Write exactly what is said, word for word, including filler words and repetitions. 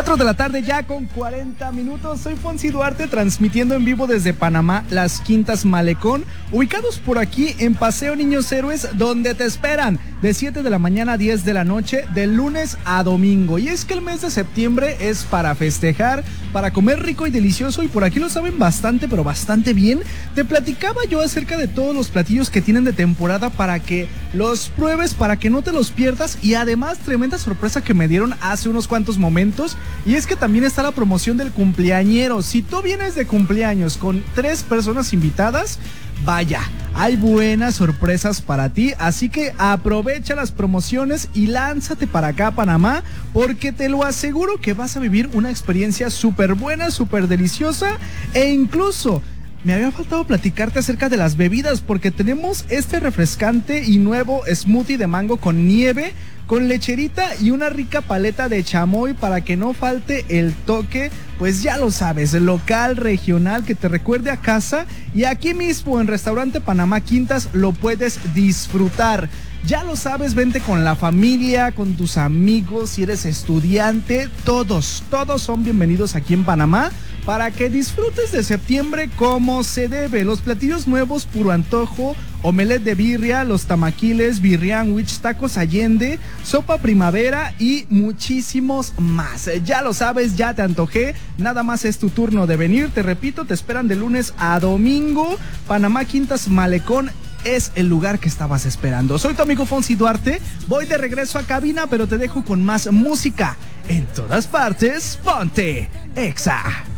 cuatro de la tarde ya con cuarenta minutos. Soy Fonsi Duarte, transmitiendo en vivo desde Panamá, Las Quintas Malecón, ubicados por aquí en Paseo Niños Héroes, donde te esperan de siete de la mañana a diez de la noche, de lunes a domingo. Y es que el mes de septiembre es para festejar, para comer rico y delicioso, y por aquí lo saben bastante, pero bastante bien. Te platicaba yo acerca de todos los platillos que tienen de temporada para que los pruebes, para que no te los pierdas, y además tremenda sorpresa que me dieron hace unos cuantos momentos, y es que también está la promoción del cumpleañero. Si tú vienes de cumpleaños con tres personas invitadas, vaya, hay buenas sorpresas para ti, así que aprovecha las promociones y lánzate para acá a Panamá, porque te lo aseguro que vas a vivir una experiencia súper buena, súper deliciosa, e incluso me había faltado platicarte acerca de las bebidas, porque tenemos este refrescante y nuevo smoothie de mango con nieve, con lecherita y una rica paleta de chamoy, para que no falte el toque, pues ya lo sabes, local, regional, que te recuerde a casa, y aquí mismo en Restaurante Panamá Quintas lo puedes disfrutar. Ya lo sabes, vente con la familia, con tus amigos, si eres estudiante, todos, todos son bienvenidos aquí en Panamá, para que disfrutes de septiembre como se debe. Los platillos nuevos, puro antojo, omelette de birria, los tamaquiles, birrianwich, tacos Allende, sopa primavera y muchísimos más. Ya lo sabes, ya te antojé, nada más es tu turno de venir. Te repito, te esperan de lunes a domingo. Panamá Quintas Malecón es el lugar que estabas esperando. Soy tu amigo Fonsi Duarte, voy de regreso a cabina, pero te dejo con más música. En todas partes, ponte Exa.